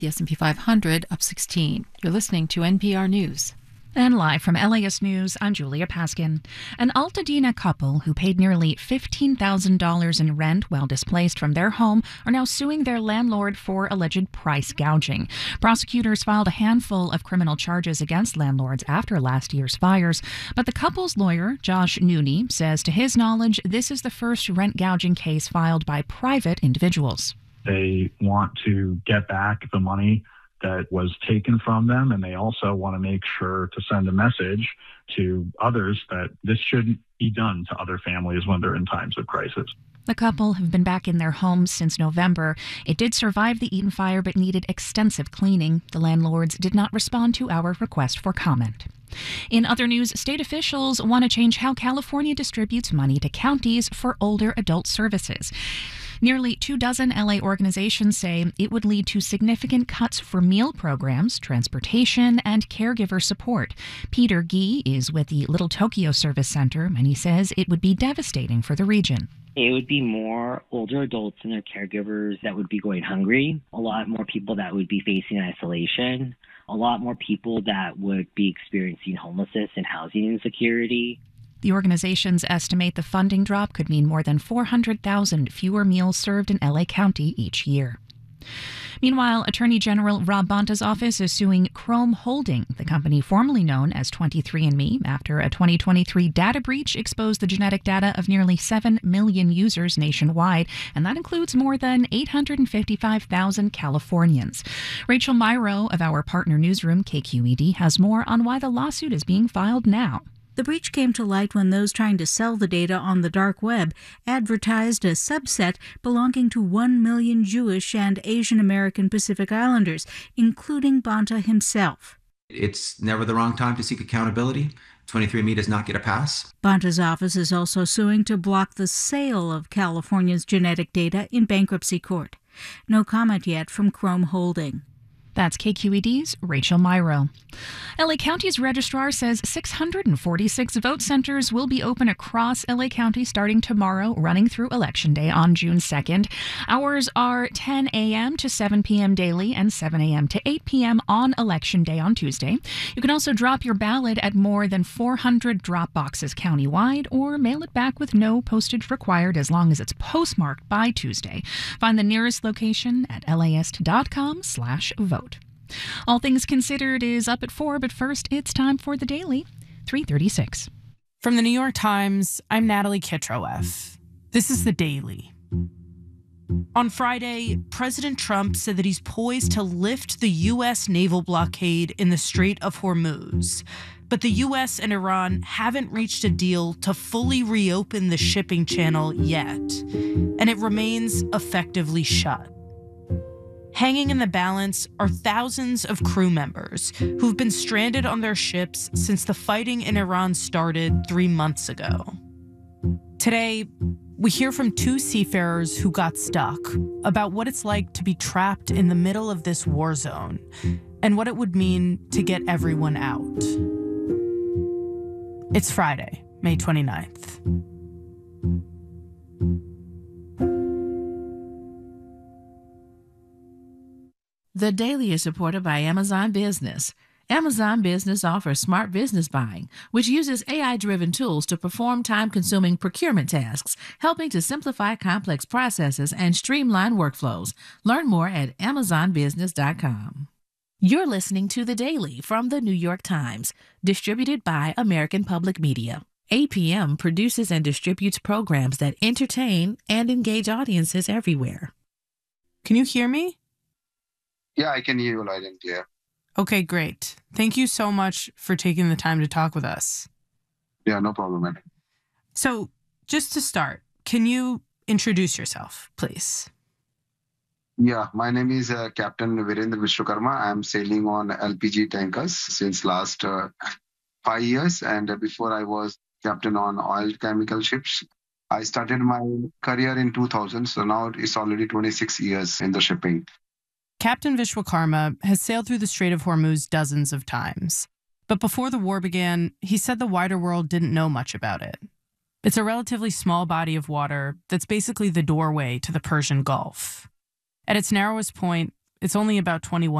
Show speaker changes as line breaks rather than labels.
The S&P 500 up 16. You're listening to NPR News.
And live from LAS News, I'm Julia Paskin. An Altadena couple who paid nearly $15,000 in rent while displaced from their home are now suing their landlord for alleged price gouging. Prosecutors filed a handful of criminal charges against landlords after last year's fires, but the couple's lawyer, Josh Nooney, says to his knowledge, this is the first rent gouging case filed by private individuals.
They want to get back the money that was taken from them, and they also want to make sure to send a message to others that this shouldn't be done to other families when they're in times of crisis.
The couple have been back in their homes since November. It did survive the Eaton fire but needed extensive cleaning. The landlords did not respond to our request for comment. In other news, state officials want to change how California distributes money to counties for older adult services. Nearly 24 LA organizations say it would lead to significant cuts for meal programs, transportation, and caregiver support. Peter Gee is with the Little Tokyo Service Center, and he says it would be devastating for the region.
It would be more older adults and their caregivers that would be going hungry, a lot more people that would be facing isolation, a lot more people that would be experiencing homelessness and housing insecurity.
The organizations estimate the funding drop could mean more than 400,000 fewer meals served in LA County each year. Meanwhile, Attorney General Rob Bonta's office is suing Chrome Holding, the company formerly known as 23andMe, after a 2023 data breach exposed the genetic data of nearly 7 million users nationwide, and that includes more than 855,000 Californians. Rachel Myrow of our partner newsroom, KQED, has more on why the lawsuit is being filed now.
The breach came to light when those trying to sell the data on the dark web advertised a subset belonging to 1 million Jewish and Asian American Pacific Islanders, including Bonta himself.
It's never the wrong time to seek accountability. 23andMe does not get a pass.
Bonta's office is also suing to block the sale of California's genetic data in bankruptcy court. No comment yet from Chrome Holding.
That's KQED's Rachel Myrow. LA County's registrar says 646 vote centers will be open across LA County starting tomorrow, running through Election Day on June 2nd. Hours are 10 a.m. to 7 p.m. daily and 7 a.m. to 8 p.m. on Election Day on Tuesday. You can also drop your ballot at more than 400 drop boxes countywide or mail it back with no postage required as long as it's postmarked by Tuesday. Find the nearest location at last.com/vote. All Things Considered is up at 4, but first it's time for the Daily, 3:36.
From the New York Times, I'm Natalie Kitroeff. This is the Daily. On Friday, President Trump said that he's poised to lift the U.S. naval blockade in the Strait of Hormuz. But the U.S. and Iran haven't reached a deal to fully reopen the shipping channel yet, and it remains effectively shut. Hanging in the balance are thousands of crew members who've been stranded on their ships since the fighting in Iran started 3 months ago. Today, we hear from 2 seafarers who got stuck about what it's like to be trapped in the middle of this war zone and what it would mean to get everyone out. It's Friday, May 29th.
The Daily is supported by Amazon Business. Amazon Business offers smart business buying, which uses AI-driven tools to perform time-consuming procurement tasks, helping to simplify complex processes and streamline workflows. Learn more at amazonbusiness.com. You're listening to The Daily from The New York Times, distributed by American Public Media. APM produces and distributes programs that entertain and engage audiences everywhere.
Can you hear me?
Yeah, I can hear you loud and clear.
Okay, great. Thank you so much for taking the time to talk with us.
Yeah, no problem, man.
So, just to start, can you introduce yourself, please?
Yeah, my name is Captain Virendra Vishwakarma. I'm sailing on LPG tankers since last 5 years. And before I was captain on oil chemical ships. I started my career in 2000, so now it's already 26 years in the shipping.
Captain Vishwakarma has sailed through the Strait of Hormuz dozens of times. But before the war began, he said the wider world didn't know much about it. It's a relatively small body of water that's basically the doorway to the Persian Gulf. At its narrowest point, It's only about 21